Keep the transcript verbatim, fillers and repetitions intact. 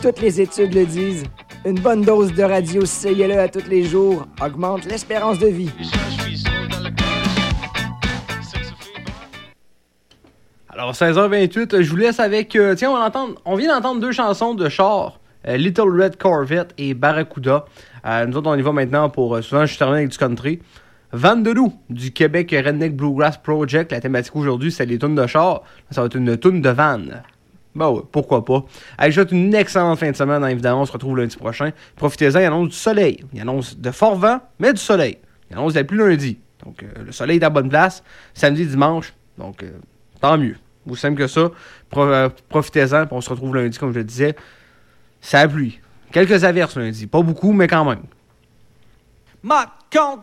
Toutes les études le disent. Une bonne dose de radio C I L E à tous les jours augmente l'espérance de vie. Alors, seize heures vingt-huit, je vous laisse avec... Euh, tiens, on, entend, on vient d'entendre deux chansons de char. Euh, Little Red Corvette et Barracuda. Euh, nous autres, on y va maintenant pour... Euh, souvent, je suis terminé avec du country. Vandelou, du Québec Redneck Bluegrass Project. La thématique aujourd'hui, c'est les tunes de char. Ça va être une tune de van. Ben ouais, pourquoi pas. Allez, je vous souhaite une excellente fin de semaine. Évidemment, on se retrouve lundi prochain. Profitez-en, il annonce du soleil. Il annonce de fort vent, mais du soleil. Il annonce de la pluie lundi. Donc, euh, le soleil est à la bonne place. Samedi, dimanche. Donc, euh, tant mieux. Aussi simple que ça. Pro- euh, profitez-en, puis on se retrouve lundi, comme je le disais. C'est la pluie. Quelques averses lundi. Pas beaucoup, mais quand même. Ma compte